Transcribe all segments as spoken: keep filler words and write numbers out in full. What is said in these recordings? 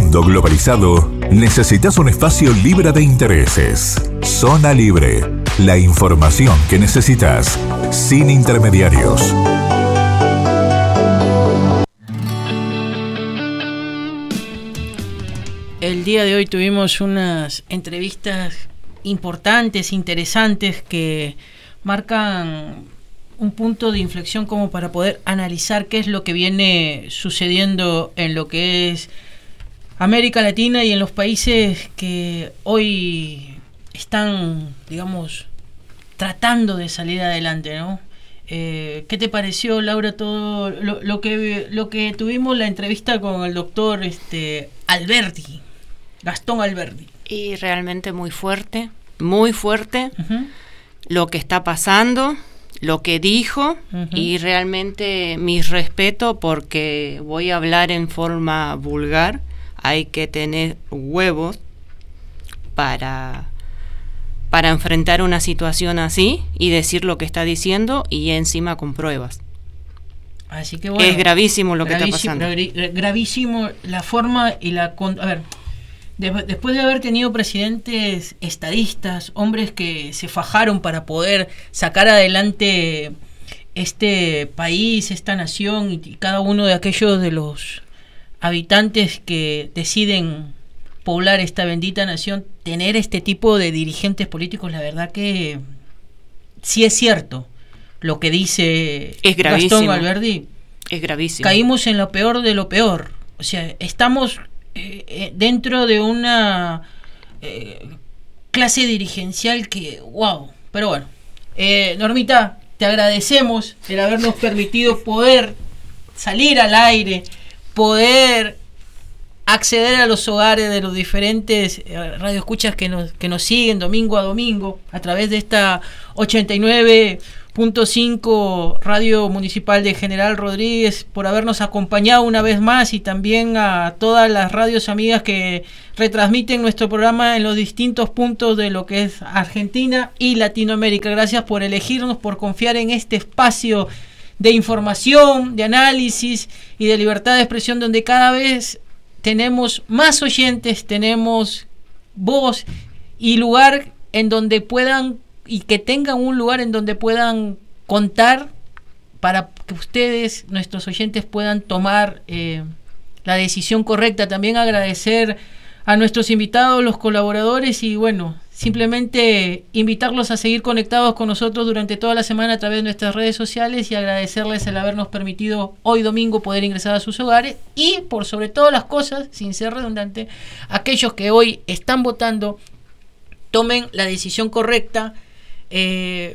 mundo globalizado, necesitas un espacio libre de intereses. Zona Libre, la información que necesitas, sin intermediarios. El día de hoy tuvimos unas entrevistas importantes, interesantes, que marcan un punto de inflexión como para poder analizar qué es lo que viene sucediendo en lo que es América Latina y en los países que hoy están, digamos, tratando de salir adelante, ¿no? Eh, ¿Qué te pareció, Laura, todo lo, lo que lo que tuvimos la entrevista con el doctor este, Alberdi, Gastón Alberdi? Y realmente muy fuerte, muy fuerte, Uh-huh. lo que está pasando, lo que dijo, Uh-huh. y realmente mi respeto, porque voy a hablar en forma vulgar. Hay que tener huevos para, para enfrentar una situación así y decir lo que está diciendo, y encima con pruebas. Así que bueno, es gravísimo lo gravísimo, que está pasando. Gravi, gravísimo la forma y la... A ver, de, después de haber tenido presidentes estadistas, hombres que se fajaron para poder sacar adelante este país, esta nación, y, y cada uno de aquellos de los habitantes que deciden poblar esta bendita nación, tener este tipo de dirigentes políticos, la verdad que sí es cierto lo que dice es gravísimo. Gastón Alberdi. Es gravísimo. Caímos en lo peor de lo peor. O sea, estamos eh, eh, dentro de una eh, clase dirigencial que, wow. Pero bueno, eh, Normita, te agradecemos el habernos permitido poder salir al aire, poder acceder a los hogares de los diferentes eh, radioescuchas que nos, que nos siguen domingo a domingo a través de esta ochenta y nueve punto cinco Radio Municipal de General Rodríguez, por habernos acompañado una vez más, y también a todas las radios amigas que retransmiten nuestro programa en los distintos puntos de lo que es Argentina y Latinoamérica. Gracias por elegirnos, por confiar en este espacio de información, de análisis y de libertad de expresión, donde cada vez tenemos más oyentes, tenemos voz y lugar en donde puedan, y que tengan un lugar en donde puedan contar para que ustedes, nuestros oyentes, puedan tomar eh, la decisión correcta. También agradecer a nuestros invitados, los colaboradores, y bueno, simplemente invitarlos a seguir conectados con nosotros durante toda la semana a través de nuestras redes sociales, y agradecerles el habernos permitido hoy domingo poder ingresar a sus hogares, y por sobre todas las cosas, sin ser redundante, aquellos que hoy están votando, tomen la decisión correcta eh,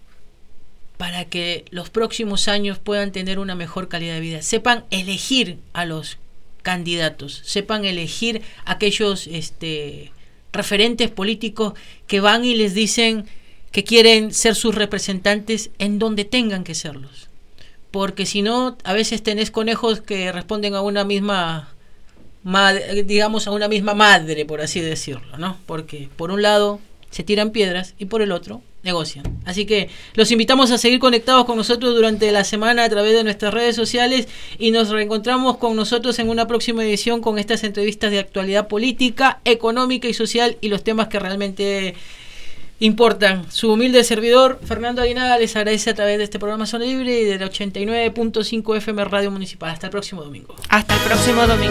para que los próximos años puedan tener una mejor calidad de vida. Sepan elegir a los candidatos, sepan elegir aquellos este, referentes políticos que van y les dicen que quieren ser sus representantes en donde tengan que serlos, porque si no, a veces tenés conejos que responden a una misma madre, digamos a una misma madre, por así decirlo, ¿no? Porque por un lado se tiran piedras y por el otro negocian. Así que los invitamos a seguir conectados con nosotros durante la semana a través de nuestras redes sociales, y nos reencontramos con nosotros en una próxima edición con estas entrevistas de actualidad política, económica y social, y los temas que realmente importan. Su humilde servidor, Fernando Aguinaga, les agradece a través de este programa Zona Libre y del ochenta y nueve punto cinco F M Radio Municipal. Hasta el próximo domingo. Hasta el próximo domingo.